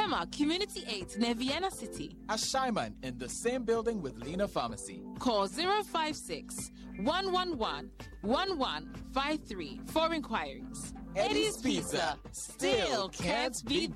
Tema Community 8 near Vienna City. At Shyman in the same building with Lena Pharmacy. Call 056 111 1153 for inquiries. Eddie's Pizza still can't be